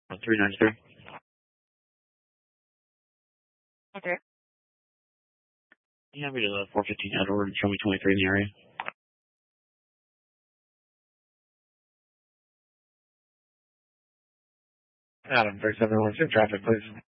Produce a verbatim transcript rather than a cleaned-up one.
three ninety-three. Okay. Yeah, we did a four fifteen Edward, show me twenty-three in the area. Adam, thirty-seven, one two, traffic, please.